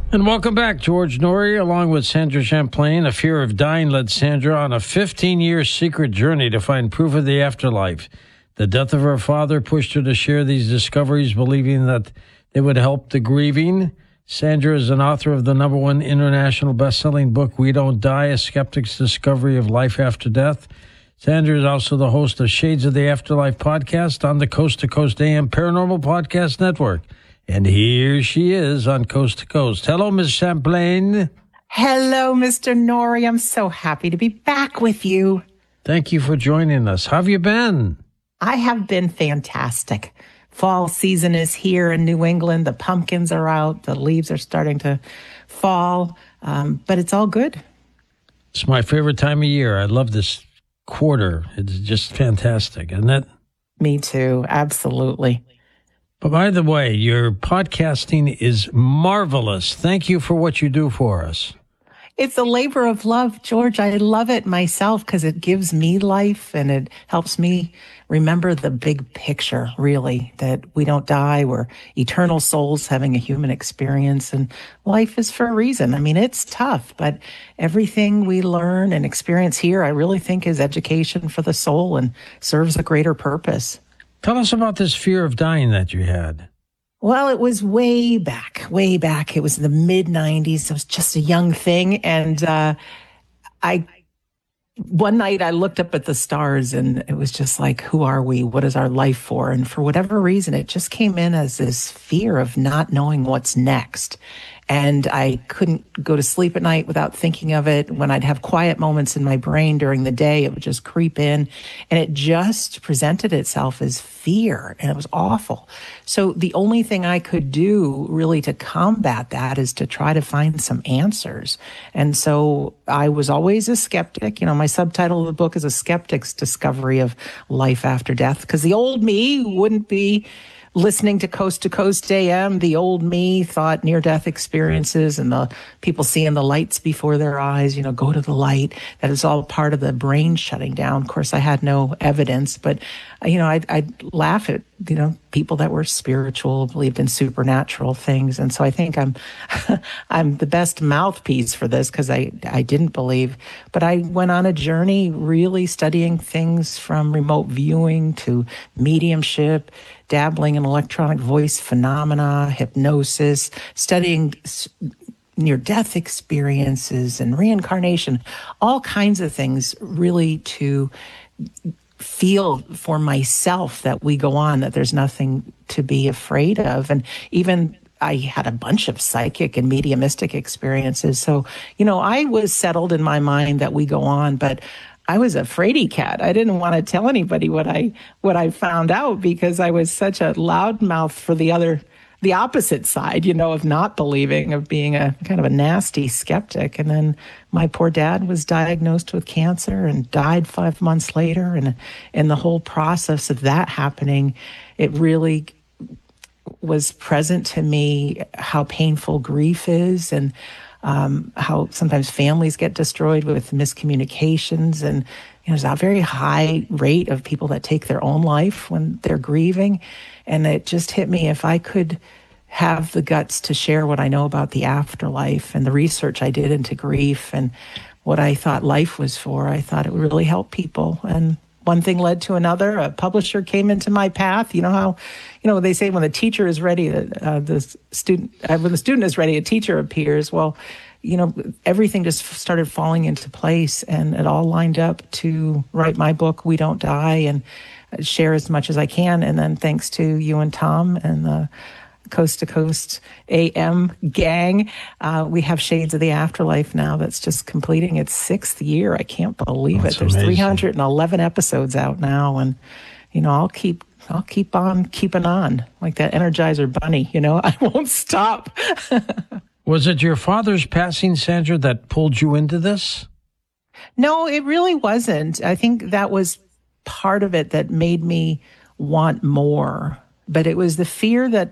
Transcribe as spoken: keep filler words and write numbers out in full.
And welcome back. George Noory, along with Sandra Champlain. A fear of dying led Sandra on a fifteen-year secret journey to find proof of the afterlife. The death of her father pushed her to share these discoveries, believing that they would help the grieving. Sandra is an author of the number one international best-selling book, We Don't Die, A Skeptic's Discovery of Life After Death. Sandra is also the host of Shades of the Afterlife podcast on the Coast to Coast A M Paranormal Podcast Network. And here she is on Coast to Coast. Hello, Miz Champlain. Hello, Mister Noory. I'm so happy to be back with you. Thank you for joining us. How have you been? I have been fantastic. Fall season is here in New England. The pumpkins are out. The leaves are starting to fall. Um, but it's all good. It's my favorite time of year. I love this quarter. It's just fantastic, isn't it? Me too. Absolutely. But by the way, your podcasting is marvelous. Thank you for what you do for us. It's a labor of love, George. I love it myself because it gives me life and it helps me remember the big picture, really, that we don't die. We're eternal souls having a human experience, and life is for a reason. I mean, it's tough, but everything we learn and experience here, I really think is education for the soul and serves a greater purpose. Tell us about this fear of dying that you had. Well, it was way back, way back. It was in the mid nineties. I was just a young thing. And uh, I, one night I looked up at the stars and it was just like, who are we? What is our life for? And for whatever reason, it just came in as this fear of not knowing what's next. And I couldn't go to sleep at night without thinking of it. When I'd have quiet moments in my brain during the day, it would just creep in. And it just presented itself as fear. And it was awful. So the only thing I could do really to combat that is to try to find some answers. And so I was always a skeptic. You know, my subtitle of the book is A Skeptic's Discovery of Life After Death, because the old me wouldn't be listening to Coast to Coast A M. The old me thought near-death experiences and the people seeing the lights before their eyes, you know, go to the light, that is all part of the brain shutting down. Of course, I had no evidence, but, you know, I'd, I'd laugh at, you know, people that were spiritual, believed in supernatural things. And so I think I'm I'm the best mouthpiece for this because I, I didn't believe. But I went on a journey really studying things from remote viewing to mediumship, dabbling in electronic voice phenomena, hypnosis, studying near-death experiences and reincarnation, all kinds of things really to feel for myself that we go on, that there's nothing to be afraid of. And even I had a bunch of psychic and mediumistic experiences. So, you know, I was settled in my mind that we go on, but I was a fraidy cat. I didn't want to tell anybody what I what I found out because I was such a loudmouth for the other, the opposite side, you know, of not believing, of being a kind of a nasty skeptic. And then my poor dad was diagnosed with cancer and died five months later. And in the whole process of that happening, it really was present to me how painful grief is and Um, how sometimes families get destroyed with miscommunications, and you know, there's a very high rate of people that take their own life when they're grieving. And it just hit me, if I could have the guts to share what I know about the afterlife and the research I did into grief and what I thought life was for, I thought it would really help people. And one thing led to another. A publisher came into my path. You know how, you know, they say when the teacher is ready, uh, the student, uh, when the student is ready, a teacher appears. Well, you know, everything just started falling into place, and it all lined up to write my book, We Don't Die, and share as much as I can. And then thanks to you and Tom and the Coast to Coast A M gang, uh, we have Shades of the Afterlife now that's just completing its sixth year. I can't believe that's it. There's amazing. three hundred eleven episodes out now, and you know, I'll keep I'll keep on keeping on like that Energizer bunny. You know, I won't stop. Was it your father's passing, Sandra, that pulled you into this? No, it really wasn't. I think that was part of it that made me want more. But it was the fear that